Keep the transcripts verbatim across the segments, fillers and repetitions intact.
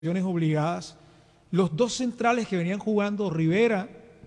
Obligadas. Los dos centrales que venían jugando, Rivera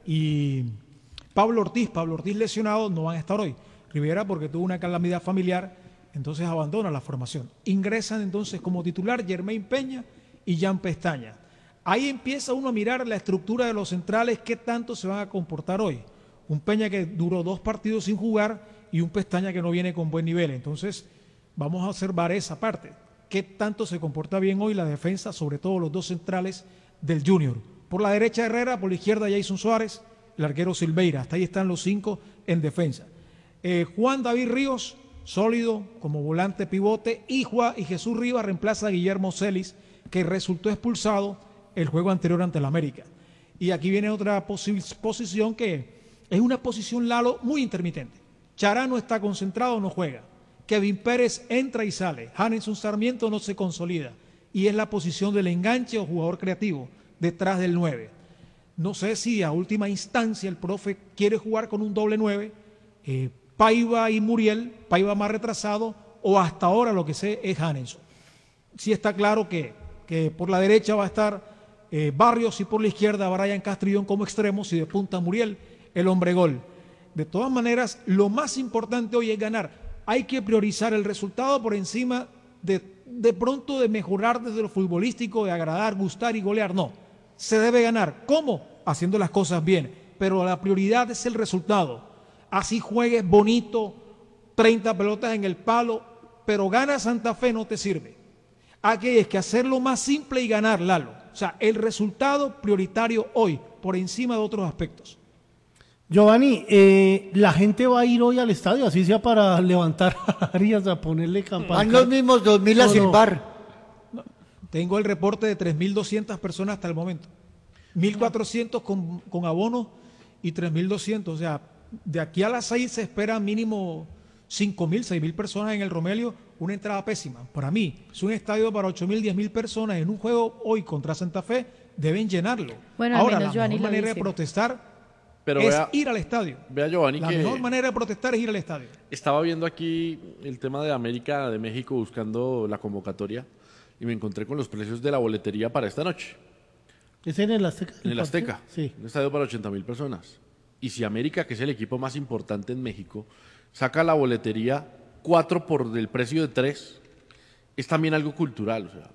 y Pablo Ortiz, Pablo Ortiz lesionado, no van a estar hoy. Rivera porque tuvo una calamidad familiar, entonces abandona la formación. Ingresan entonces como titular Germain Peña y Jan Pestaña. Ahí empieza uno a mirar la estructura de los centrales, qué tanto se van a comportar hoy. Un Peña que duró dos partidos sin jugar y un Pestaña que no viene con buen nivel. Entonces vamos a observar esa parte. Qué tanto se comporta bien hoy la defensa, sobre todo los dos centrales del Junior. Por la derecha Herrera, por la izquierda Jason Suárez, el arquero Silveira. Hasta ahí están los cinco en defensa. Eh, Juan David Ríos, sólido como volante pivote, y, Juan, y Jesús Rivas reemplaza a Guillermo Celis, que resultó expulsado el juego anterior ante el América. Y aquí viene otra posi- posición que es una posición, Lalo, muy intermitente. Chará está concentrado, no juega. Kevin Pérez entra y sale. Hanenson Sarmiento no se consolida. Y es la posición del enganche o jugador creativo detrás del nueve. No sé si a última instancia el profe quiere jugar con un doble nueve, eh, Paiva y Muriel, Paiva más retrasado, o hasta ahora lo que sé es Hanenson. Sí está claro que, que por la derecha va a estar eh, Barrios y por la izquierda Brian Castrillón como extremos y de punta Muriel, el hombre gol. De todas maneras, lo más importante hoy es ganar. Hay que priorizar el resultado por encima de, de pronto de mejorar desde lo futbolístico, de agradar, gustar y golear. No, se debe ganar. ¿Cómo? Haciendo las cosas bien. Pero la prioridad es el resultado. Así juegues bonito, treinta pelotas en el palo, pero gana Santa Fe no te sirve. Aquí hay que hacerlo más simple y ganar, Lalo. O sea, el resultado prioritario hoy, por encima de otros aspectos. Giovanni, eh, la gente va a ir hoy al estadio, así sea para levantar Arias, a ponerle campana. Van los mismos dos mil a silbar. No, no. Tengo el reporte de tres mil doscientas personas hasta el momento. mil cuatrocientos con, con abonos y tres mil doscientos. O sea, de aquí a las seis se espera mínimo cinco mil, seis mil personas en el Romelio. Una entrada pésima. Para mí, es un estadio para ocho mil, diez mil personas. En un juego hoy contra Santa Fe deben llenarlo. Bueno, Ahora, menos la Giovanni mejor lo manera dice. de protestar Pero es vea, ir al estadio. Vea, Giovanni, La que mejor manera de protestar es ir al estadio. estaba viendo aquí el tema de América de México buscando la convocatoria y me encontré con los precios de la boletería para esta noche. ¿Es en el Azteca? En el Azteca. Sí. Un estadio para ochenta mil personas. Y si América, que es el equipo más importante en México, saca la boletería cuatro por el precio de tres, es también algo cultural. O sea,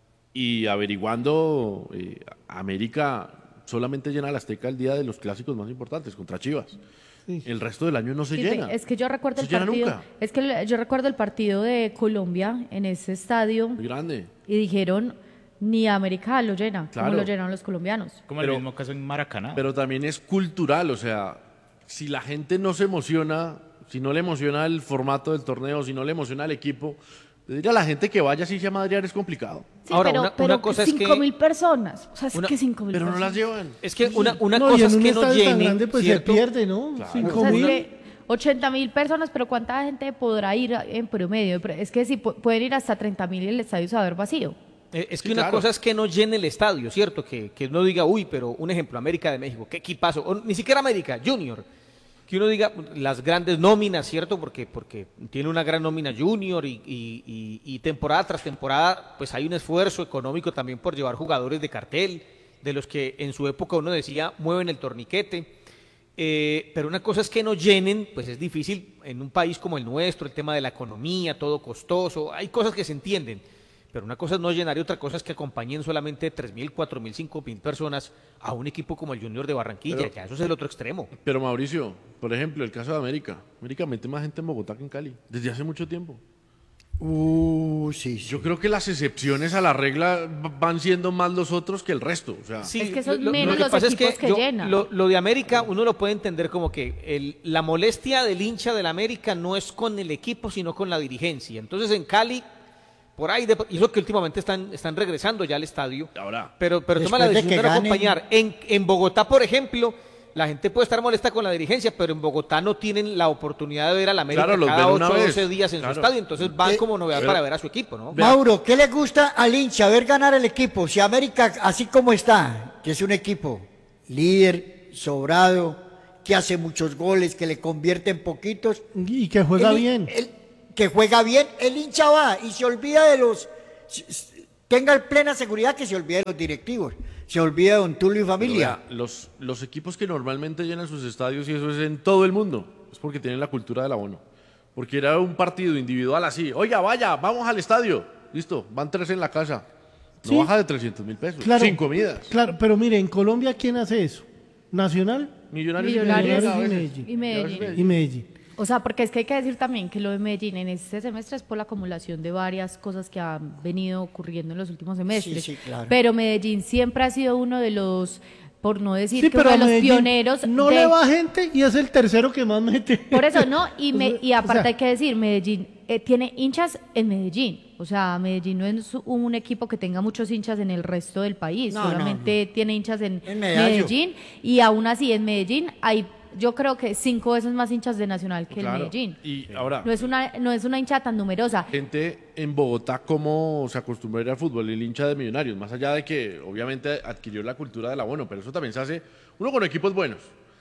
y averiguando, eh, América solamente llena el Azteca el día de los clásicos más importantes, contra Chivas. Sí. El resto del año no se Sí, llena. Es que yo recuerdo No el se llena partido, nunca. es que el- yo recuerdo el partido de Colombia en ese estadio Muy grande. y dijeron ni América lo llena, Claro. como lo llenaron los colombianos. Como Pero- el mismo caso en Maracaná. Pero también es cultural, o sea, si la gente no se emociona, si no le emociona el formato del torneo, si no le emociona el equipo, le diría a la gente que vaya si sea madrear es complicado. Sí, Ahora, pero, una- pero una cosa es que- cinco mil personas, o sea, es una- que cinco mil Pero no personas. las llevan. Es que una, una No, y cosa en es un que no estadio tan llene, grande, pues ¿cierto? se pierde, ¿no? Claro. Cinco O sea, es mil. que ochenta mil personas, pero ¿cuánta gente podrá ir en promedio? Es que si pu- pueden ir hasta treinta mil y el estadio se va a ver vacío. Eh, Es que Sí, una claro. cosa es que no llene el estadio, ¿cierto? Que, que uno diga, uy, pero un ejemplo, América de México, qué equipazo. O ni siquiera América, Junior. Que uno diga las grandes nóminas, ¿cierto? Porque, porque tiene una gran nómina Junior y, y- y- y temporada tras temporada, pues hay un esfuerzo económico también por llevar jugadores de cartel, de los que en su época uno decía mueven el torniquete. Eh, pero una cosa es que no llenen, pues es difícil en un país como el nuestro, el tema de la economía, todo costoso, hay cosas que se entienden. Pero una cosa es no llenar y otra cosa es que acompañen solamente tres mil, cuatro mil, cinco mil personas a un equipo como el Junior de Barranquilla, Pero- ya eso es el otro extremo. Pero Mauricio, por ejemplo, el caso de América. América mete más gente en Bogotá que en Cali, desde hace mucho tiempo. Uh, sí, sí. Yo creo que las excepciones a la regla v- van siendo más los otros que el resto. O sea, Sí, Es que son menos que los pasa es equipos que yo- llenan. Lo, lo de América uno lo puede entender como que el- la molestia del hincha del América no es con el equipo, sino con la dirigencia. Entonces en Cali, por ahí, de, y eso que últimamente están, están regresando ya al estadio, ahora, pero, pero toma la Después de decisión de, que no ganen. acompañar. En, en Bogotá, por ejemplo, la gente puede estar molesta con la dirigencia, pero en Bogotá no tienen la oportunidad de ver al América Claro, los cada ven una ocho o vez. doce días en Claro. su estadio, entonces van Eh, como novedad pero- para ver a su equipo, ¿no? Vea. Mauro, ¿qué le gusta al hincha ver ganar el equipo? Si América, así como está, que es un equipo líder, sobrado, que hace muchos goles, que le convierte en poquitos. Y que juega el- bien. el- que juega bien, el hincha va y se olvida de los... tenga plena seguridad que se olvide de los directivos, se olvide de Don Tulio y Pero familia. vea, los, los equipos que normalmente llenan sus estadios, y eso es en todo el mundo, es porque tienen la cultura del abono. Porque era un partido individual así. Oiga, vaya, vamos al estadio. Listo, van tres en la casa. No Sí. baja de trescientos mil pesos. Claro, Sin comidas. Claro, pero mire, en Colombia, ¿quién hace eso? ¿Nacional? Millonarios, Millonarios y Medellín a y veces. Medellín. Y Medellín. Y Medellín. O sea, porque es que hay que decir también que lo de Medellín en este semestre es por la acumulación de varias cosas que han venido ocurriendo en los últimos semestres. Sí, sí, claro. Pero Medellín siempre ha sido uno de los, por no decir Sí, que uno pero de a los Medellín pioneros no de... le va gente y es el tercero que más mete. Por eso, ¿no? Y, me- O sea, y aparte o sea, hay que decir, Medellín eh, tiene hinchas en Medellín. O sea, Medellín no es un equipo que tenga muchos hinchas en el resto del país. No, no, solamente tiene hinchas en, En Medallo. Medellín. Y aún así, en Medellín hay, yo creo que cinco veces más hinchas de Nacional que Claro. en Medellín. Y ahora, No es una, no es una hincha tan numerosa. gente en Bogotá, ¿cómo se acostumbró a ir al fútbol? El hincha de Millonarios, más allá de que obviamente adquirió la cultura del abono, pero eso también se hace, uno, con equipos buenos,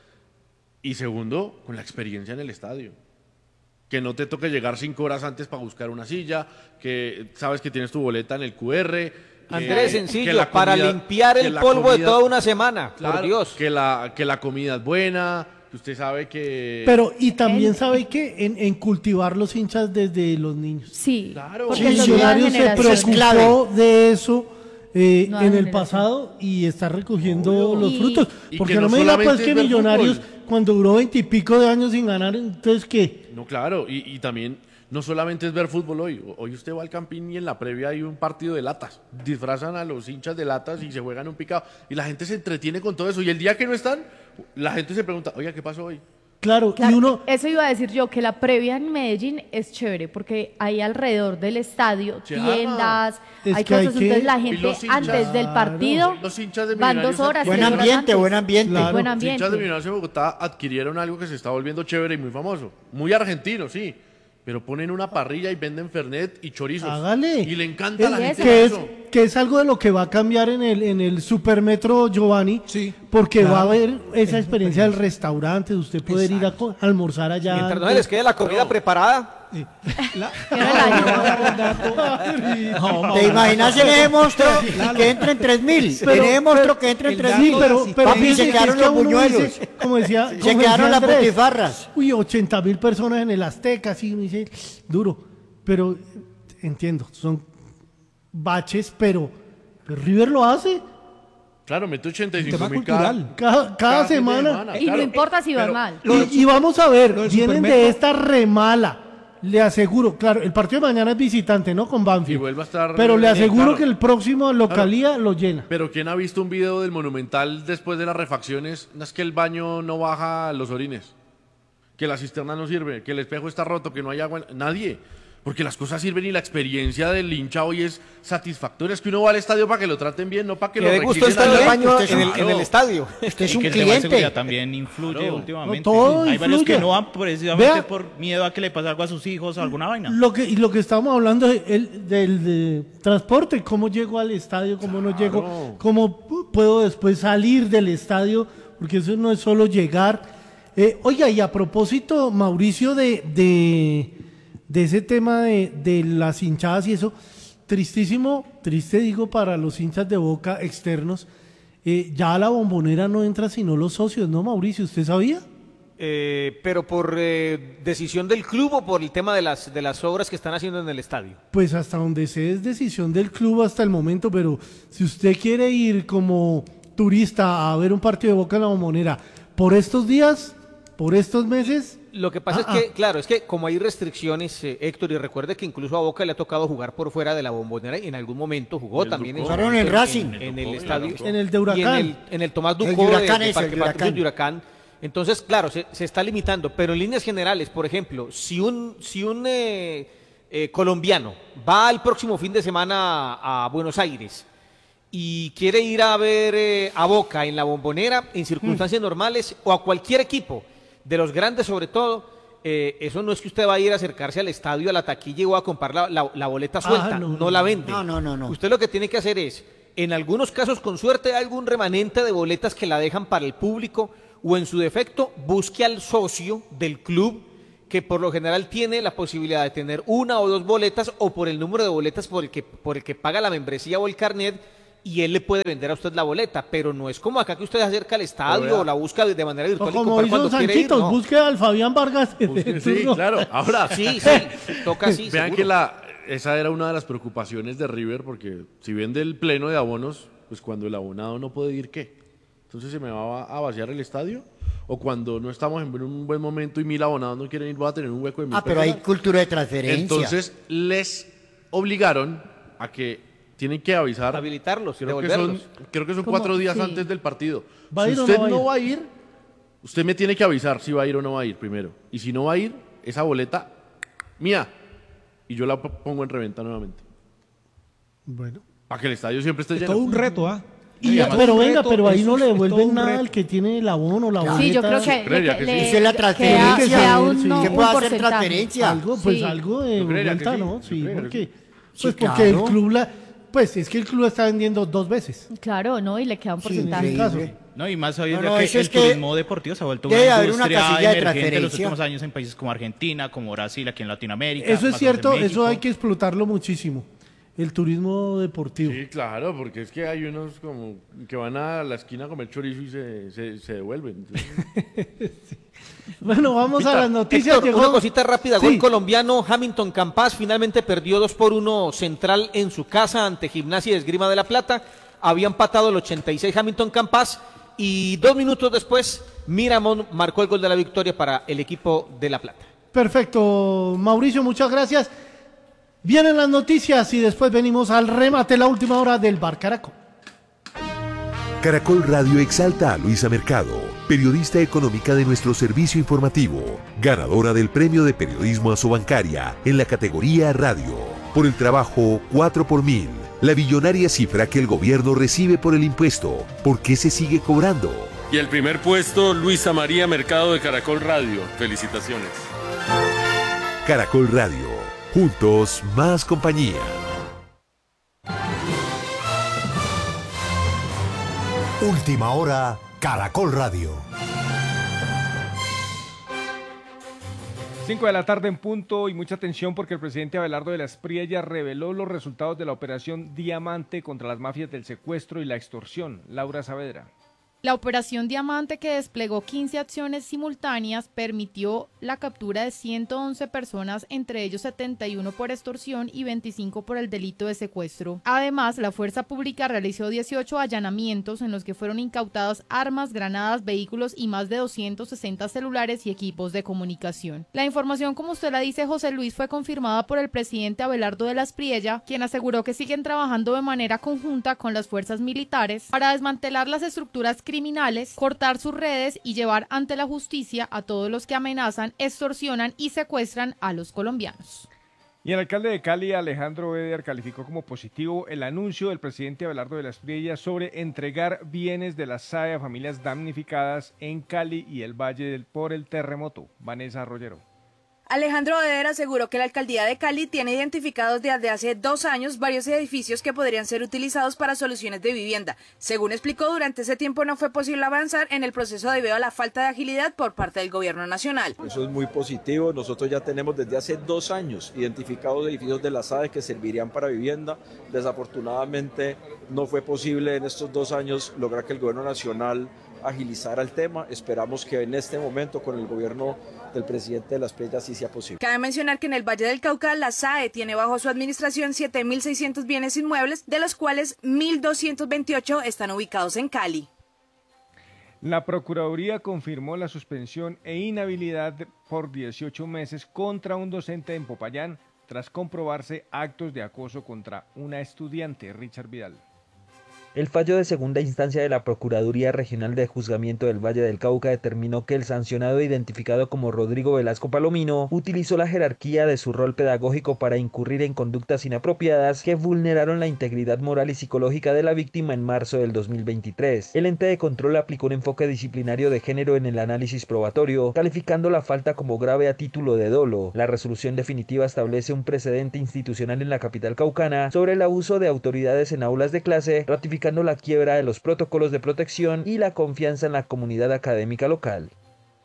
y segundo, con la experiencia en el estadio. Que no te toque llegar cinco horas antes para buscar una silla, que sabes que tienes tu boleta en el Q R. que- Andrés, que sencillo, la para comida- limpiar que el la polvo de comida- toda una semana, Claro, por Dios. Que la, que la comida es buena, que usted sabe que... Pero, y también En- sabe que en, en cultivar los hinchas desde los niños. Sí, Claro. porque Sí, son nuevas Millonarios se generaciones. Es clave. preocupó de eso eh, Nueva en el generación. pasado y está recogiendo Obvio. los Y- frutos. y Porque que no, no me diga pues solamente que es ver Millonarios, fútbol. cuando duró veintipico de años sin ganar, entonces ¿qué? No, claro, y, y también no solamente es ver fútbol hoy. Hoy usted va al Campín y en la previa hay un partido de latas. Disfrazan a los hinchas de latas y se juegan un picado. Y la gente se entretiene con todo eso. Y el día que no están, la gente se pregunta, oiga, ¿qué pasó hoy? Claro, Claro, y uno... eso iba a decir yo, que la previa en Medellín es chévere, porque hay alrededor del estadio Se arma. tiendas, Es hay que hay cosas, que- entonces la Y gente los hinchas- antes del partido Los hinchas de van Millonarios dos horas. Buen tres horas ambiente, antes. buen ambiente. Claro. Buen Los ambiente. hinchas de Millonarios en Bogotá adquirieron algo que se está volviendo chévere y muy famoso. Muy argentino, sí. Pero ponen una parrilla y venden fernet y chorizos. Hágale. Y le encanta a la Sí, gente que es, eso. que es algo de lo que va a cambiar en el, en el Supermetro Giovanni, Sí, porque claro. va a haber esa experiencia del restaurante, de usted poder ir a co- a almorzar allá. Mientras no se les quede la comida preparada, Sí. La- Yo no la llevo. ¿Te imaginas en ese monstruo y que entren tres mil? En ese monstruo que entren el tres dato Sí, mil. pero, pero Papi, fíjese se que quedaron es que los uno buñuelos. dice, como decía, Se como quedaron decía las Andrés, botifarras. Uy, ochenta mil personas en el Azteca, sí, uno dice, duro. Pero entiendo, son baches, pero, pero River lo hace Claro, mete ochenta y Un cinco tema mil cultural. cada, cada Cada fin de semana. semana. Y no claro. importa si va Pero- mal. Y, y vamos a ver, lo del vienen de Supermetro- esta remala. Le aseguro, claro, el partido de mañana es visitante, ¿no? Con Y Banfield. vuelve a estar... Pero le eh, aseguro claro. que el próximo localía lo llena. Pero ¿quién ha visto un video del Monumental después de las refacciones? No es que el baño no baja los orines, que la cisterna no sirve, que el espejo está roto, que no hay agua. Nadie. Porque las cosas sirven y la experiencia del hincha hoy es satisfactoria. Es que uno va al estadio para que lo traten bien, no para que que lo de gusto requisen está en el al- baño Usted es en un- el, en el Claro. estadio. Usted es Y un que el tema de seguridad cliente. también influye Claro. últimamente. No, todo Hay varios influye. que no van precisamente Vea. por miedo a que le pase algo a sus hijos o alguna vaina. Lo que, y lo que estamos hablando es el, del de transporte, cómo llego al estadio, cómo no llego, cómo pu- puedo después salir del estadio, porque eso no es solo llegar. Eh, oiga, y a propósito, Mauricio, de, de, de ese tema de, de las hinchadas y eso, tristísimo, triste digo para los hinchas de Boca externos, eh, ya a la Bombonera no entra sino los socios, ¿no, Mauricio? ¿Usted sabía? Eh, pero por eh, decisión del club o por el tema de las, de las obras que están haciendo en el estadio. Pues hasta donde sé es decisión del club hasta el momento, pero si usted quiere ir como turista a ver un partido de Boca en la Bombonera por estos días, por estos meses, Lo que pasa Ah, es que, claro, es que como hay restricciones, eh, Héctor, y recuerde que incluso a Boca le ha tocado jugar por fuera de la Bombonera y en algún momento jugó El también en, Ducó. Jugaron en Racing. en el Ducó, estadio. en el en el de Y Huracán. en el, en el Tomás El Ducó de de, Huracán de es, Parque el de Patriotas Huracán. de Huracán. Entonces, claro, se, se está limitando, pero en líneas generales, por ejemplo, si un, si un eh, eh, colombiano va el próximo fin de semana a, a Buenos Aires y quiere ir a ver eh, a Boca en la Bombonera en circunstancias Mm. normales o a cualquier equipo, de los grandes sobre todo, eh, eso no es que usted va a ir a acercarse al estadio, a la taquilla y va a comprar la, la- la boleta suelta, Ah, no, no, no, la no. vende. No, no, no, no. Usted lo que tiene que hacer es, en algunos casos con suerte, hay algún remanente de boletas que la dejan para el público o en su defecto busque al socio del club que por lo general tiene la posibilidad de tener una o dos boletas o por el número de boletas por el que, por el que paga la membresía o el carnet, y él le puede vender a usted la boleta, pero no es como acá que usted se acerca al estadio o la busca de manera O virtual y como compra hizo cuando quiere ir. Sanchitos, No. busque al Fabián Vargas. Busque- sí, claro. Ahora, Sí, sí, toca así, vean seguro. que la, esa era una de las preocupaciones de River, porque si vende el pleno de abonos, pues cuando el abonado no puede ir, ¿qué? Entonces se me va a vaciar el estadio, o cuando no estamos en un buen momento y mil abonados no quieren ir, va a tener un hueco de mil Ah, pero hay personas. cultura de transferencia. Entonces les obligaron a que tienen que avisar. Habilitarlos, Creo que son, devolverlos. creo que son ¿Cómo? cuatro días Sí. antes del partido. ¿Va a Si ir o usted no va a no ir? va a ir, usted me tiene que avisar si va a ir o no va a ir primero. Y si no va a ir, esa boleta mía, y yo la p- pongo en reventa nuevamente. Bueno. Para que el estadio siempre esté Es lleno. todo un reto, ¿ah? Y, además pero un venga, reto, pero ahí eso no le es- es todo devuelven un nada reto. al que tiene el abono, la boleta. Sí, yo creo que, creería le- que sí. le- Esa es la queda- transferencia. queda un, Sí. no, ¿Qué un puede hacer porcentaje. transferencia? Algo, pues Sí. algo de Yo creería que vuelta, sí, ¿no? yo Sí, creería que porque, sí. pues Sí, porque claro. el club la, pues es que el club está vendiendo dos veces. Claro, ¿no? Y le queda un Sí, porcentaje. increíble. No, y más hoy No, en día no, que eso el es que turismo deportivo se ha vuelto debe una haber una industria casilla de emergente en los transferencia. últimos años en países como Argentina, como Brasil, aquí en Latinoamérica. Eso es más o menos en cierto, eso México. hay que explotarlo muchísimo. El turismo deportivo. Sí, claro, porque es que hay unos como que van a la esquina a comer chorizo y se, se, se devuelven. Entonces, Bueno, vamos a las noticias. Héctor, llegó- una cosita rápida, Sí. gol colombiano, Hamilton Campas finalmente perdió dos por uno Central en su casa ante Gimnasia y Esgrima de la Plata, había empatado el ochenta y seis Hamilton Campas y dos minutos después Miramón marcó el gol de la victoria para el equipo de La Plata. Perfecto, Mauricio, muchas gracias. Vienen las noticias y después venimos al remate, la última hora del Bar Caracol. Caracol Radio exalta a Luisa Mercado, periodista económica de nuestro servicio informativo, ganadora del Premio de Periodismo Asobancaria en la categoría Radio, por el trabajo cuatro por mil, la billonaria cifra que el gobierno recibe por el impuesto. ¿Por qué se sigue cobrando? Y el primer puesto, Luisa María Mercado de Caracol Radio. Felicitaciones. Caracol Radio, juntos más compañía. Última hora, Caracol Radio. cinco de la tarde en punto y mucha atención porque el presidente Abelardo de la Espriella reveló los resultados de la operación Diamante contra las mafias del secuestro y la extorsión. Laura Saavedra. La operación Diamante, que desplegó quince acciones simultáneas, permitió la captura de ciento once personas, entre ellos setenta y uno por extorsión y veinticinco por el delito de secuestro. Además, la fuerza pública realizó dieciocho allanamientos en los que fueron incautadas armas, granadas, vehículos y más de doscientos sesenta celulares y equipos de comunicación. La información, como usted la dice, José Luis, fue confirmada por el presidente Abelardo de la Espriella, quien aseguró que siguen trabajando de manera conjunta con las fuerzas militares para desmantelar las estructuras criminales, cortar sus redes y llevar ante la justicia a todos los que amenazan, extorsionan y secuestran a los colombianos. Y el alcalde de Cali, Alejandro Eder, calificó como positivo el anuncio del presidente Abelardo de la Espriella sobre entregar bienes de la S A E a familias damnificadas en Cali y el Valle del, por el terremoto. Vanessa Arroyero. Alejandro Eder aseguró que la alcaldía de Cali tiene identificados desde hace dos años varios edificios que podrían ser utilizados para soluciones de vivienda. Según explicó, durante ese tiempo no fue posible avanzar en el proceso debido a la falta de agilidad por parte del gobierno nacional. Eso es muy positivo. Nosotros ya tenemos desde hace dos años identificados edificios de la S A E que servirían para vivienda. Desafortunadamente no fue posible en estos dos años lograr que el gobierno nacional agilizara el tema. Esperamos que en este momento con el gobierno del presidente de la Espriella sí sea posible. Cabe mencionar que en el Valle del Cauca la S A E tiene bajo su administración siete mil seiscientos bienes inmuebles, de los cuales mil doscientos veintiocho están ubicados en Cali. La Procuraduría confirmó la suspensión e inhabilidad por dieciocho meses contra un docente en Popayán tras comprobarse actos de acoso contra una estudiante. Richard Vidal. El fallo de segunda instancia de la Procuraduría Regional de Juzgamiento del Valle del Cauca determinó que el sancionado, identificado como Rodrigo Velasco Palomino, utilizó la jerarquía de su rol pedagógico para incurrir en conductas inapropiadas que vulneraron la integridad moral y psicológica de la víctima en marzo del dos mil veintitrés. El ente de control aplicó un enfoque disciplinario de género en el análisis probatorio, calificando la falta como grave a título de dolo. La resolución definitiva establece un precedente institucional en la capital caucana sobre el abuso de autoridades en aulas de clase, ratificando la quiebra de los protocolos de protección y la confianza en la comunidad académica local.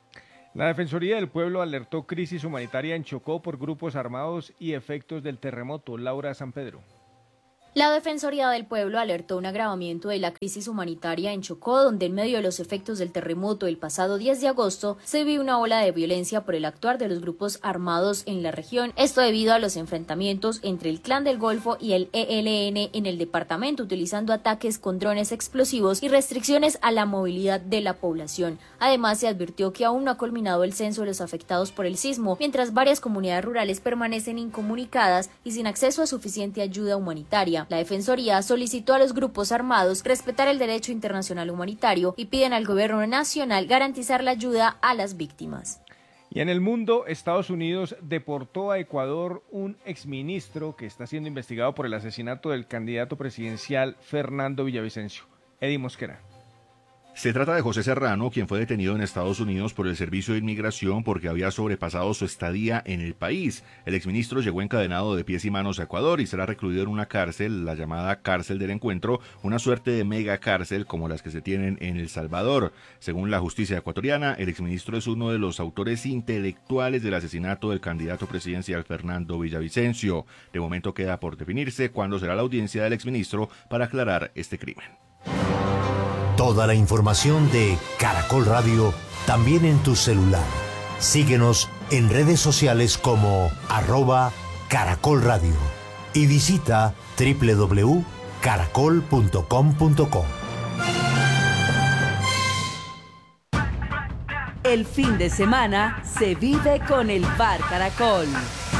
La Defensoría del Pueblo alertó crisis humanitaria en Chocó por grupos armados y efectos del terremoto. Laura San Pedro. La Defensoría del Pueblo alertó un agravamiento de la crisis humanitaria en Chocó, donde en medio de los efectos del terremoto el pasado diez de agosto se vio una ola de violencia por el actuar de los grupos armados en la región. Esto debido a los enfrentamientos entre el Clan del Golfo y el E L N en el departamento, utilizando ataques con drones explosivos y restricciones a la movilidad de la población. Además, se advirtió que aún no ha culminado el censo de los afectados por el sismo, mientras varias comunidades rurales permanecen incomunicadas y sin acceso a suficiente ayuda humanitaria. La Defensoría solicitó a los grupos armados respetar el derecho internacional humanitario y piden al gobierno nacional garantizar la ayuda a las víctimas. Y en el mundo, Estados Unidos deportó a Ecuador un exministro que está siendo investigado por el asesinato del candidato presidencial Fernando Villavicencio. Eddie Mosquera. Se trata de José Serrano, quien fue detenido en Estados Unidos por el Servicio de Inmigración porque había sobrepasado su estadía en el país. El exministro llegó encadenado de pies y manos a Ecuador y será recluido en una cárcel, la llamada Cárcel del Encuentro, una suerte de mega cárcel como las que se tienen en El Salvador. Según la justicia ecuatoriana, el exministro es uno de los autores intelectuales del asesinato del candidato presidencial Fernando Villavicencio. De momento queda por definirse cuándo será la audiencia del exministro para aclarar este crimen. Toda la información de Caracol Radio también en tu celular. Síguenos en redes sociales como arroba Caracol Radio y visita doble u doble u doble u punto caracol punto com punto co. El fin de semana se vive con el Bar Caracol.